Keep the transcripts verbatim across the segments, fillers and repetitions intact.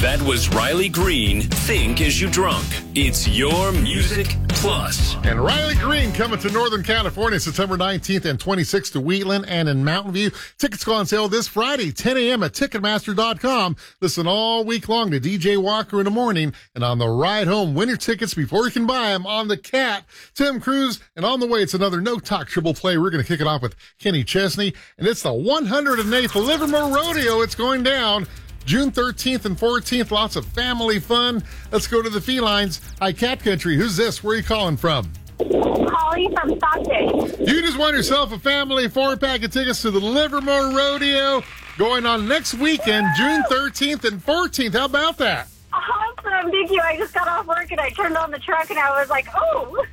That was Riley Green, Think As You Drunk. It's your Music Plus. And Riley Green coming to Northern California September nineteenth and twenty-sixth to Wheatland and in Mountain View. Tickets go on sale this Friday, ten a.m. at Ticketmaster dot com. Listen all week long to D J Walker in the morning. And on the ride home, win your tickets before you can buy them on the Cat. Tim Cruz. And on the way, it's another No Talk Triple Play. We're going to kick it off with Kenny Chesney. And it's the one hundred eighth Livermore Rodeo. It's going down June thirteenth and fourteenth. Lots of family fun. Let's go to the felines. Hi, Cat Country. Who's this? Where are you calling from? Calling from Stockton. You just won yourself a family four-pack of tickets to the Livermore Rodeo going on next weekend, June thirteenth and fourteenth. How about that? Awesome. Thank you. I just got off work and I turned on the truck and I was like, oh.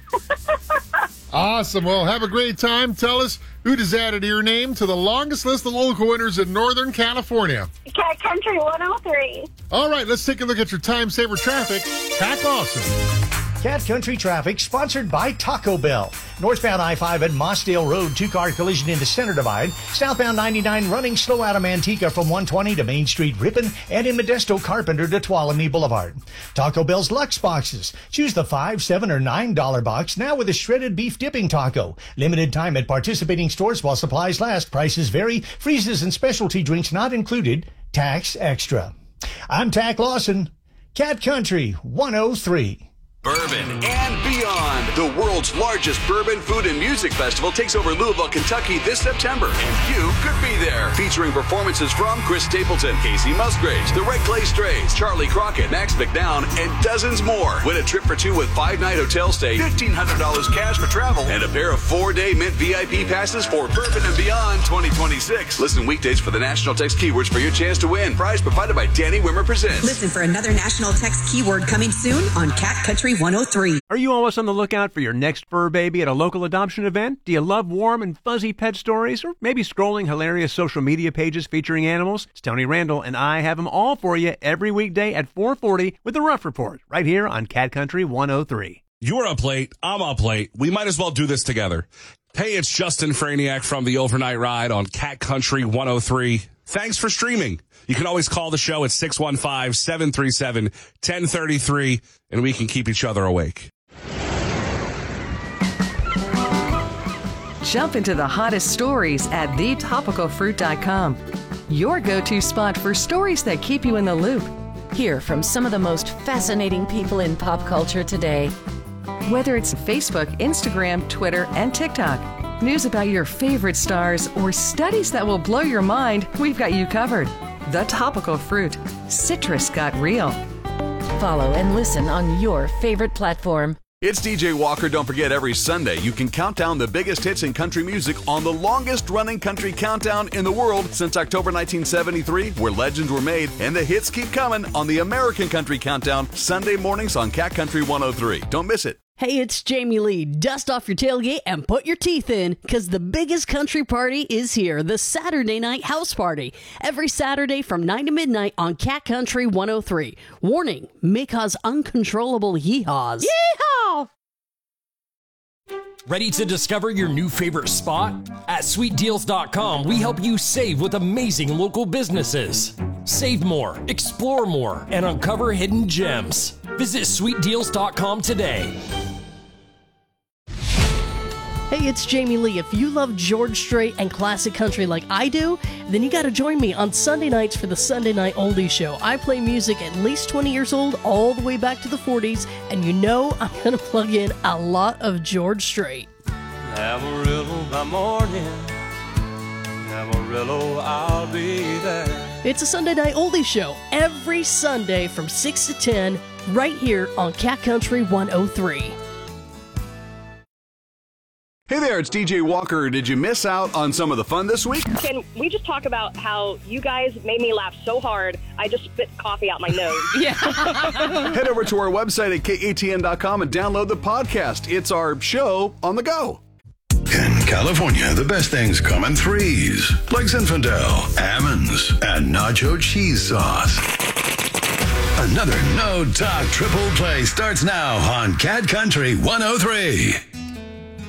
Awesome. Well, have a great time. Tell us who just added your name to the longest list of local winners in Northern California. Cat Country one oh three. All right, let's take a look at your time saver traffic. Pat Lawson. Cat Country Traffic, sponsored by Taco Bell. Northbound I five at Mossdale Road, two-car collision into Center Divide. Southbound ninety-nine running slow out of Manteca from one twenty to Main Street Ripon, and in Modesto Carpenter to Tuolumne Boulevard. Taco Bell's Lux Boxes. Choose the five, seven, or nine dollar box, now with a shredded beef dipping taco. Limited time at participating stores while supplies last. Prices vary. Freezes and specialty drinks not included. Tax extra. I'm Tack Lawson. Cat Country one oh three. Bourbon and beyond. The world's largest bourbon, food, and music festival takes over Louisville, Kentucky this September, and you could be there. Featuring performances from Chris Stapleton, Casey Musgraves, the Red Clay Strays, Charlie Crockett, Max McDowell, and dozens more. Win a trip for two with five-night hotel stay, fifteen hundred dollars cash for travel, and a pair of four-day Mint V I P passes for Bourbon and Beyond twenty twenty-six. Listen weekdays for the National Text keywords for your chance to win. Prize provided by Danny Wimmer Presents. Listen for another National Text keyword coming soon on Cat Country one oh three. Are you always on the lookout for your next fur baby at a local adoption event? Do you love warm and fuzzy pet stories? Or maybe scrolling hilarious social media pages featuring animals? It's Tony Randall, and I have them all for you every weekday at four forty with the Rough Report, right here on Cat Country one oh three. You're up late. I'm up late. We might as well do this together. Hey, it's Justin Franiak from the Overnight Ride on Cat Country one oh three. Thanks for streaming. You can always call the show at six one five, seven three seven, one zero three three, and we can keep each other awake. Jump into the hottest stories at the topical fruit dot com. Your go-to spot for stories that keep you in the loop. Hear from some of the most fascinating people in pop culture today. Whether it's Facebook, Instagram, Twitter, and TikTok, news about your favorite stars, or studies that will blow your mind, we've got you covered. The Topical Fruit. Citrus got real. Follow and listen on your favorite platform. It's D J Walker. Don't forget, every Sunday you can count down the biggest hits in country music on the longest-running country countdown in the world since October nineteen seventy-three, where legends were made, and the hits keep coming on the American Country Countdown, Sunday mornings on Cat Country one oh three. Don't miss it. Hey, it's Jamie Lee. Dust off your tailgate and put your teeth in, because the biggest country party is here, the Saturday Night House Party. Every Saturday from nine to midnight on Cat Country one oh three. Warning, may cause uncontrollable yeehaws. Yeehaw! Ready to discover your new favorite spot? At sweet deals dot com, we help you save with amazing local businesses. Save more, explore more, and uncover hidden gems. Visit sweet deals dot com today. Hey, it's Jamie Lee. If you love George Strait and classic country like I do, then you got to join me on Sunday nights for the Sunday Night Oldie Show. I play music at least twenty years old, all the way back to the forties, and you know I'm going to plug in a lot of George Strait. Amarillo by morning, Amarillo, I'll be there. It's a Sunday Night Oldie Show every Sunday from six to ten, right here on Cat Country one oh three. Hey there, it's D J Walker. Did you miss out on some of the fun this week? Can we just talk about how you guys made me laugh so hard, I just spit coffee out my nose? Yeah. Head over to our website at K A T N dot com and download the podcast. It's our show on the go. In California, the best things come in threes, like Zinfandel, almonds, and nacho cheese sauce. Another No Talk Triple Play starts now on Cat Country one oh three.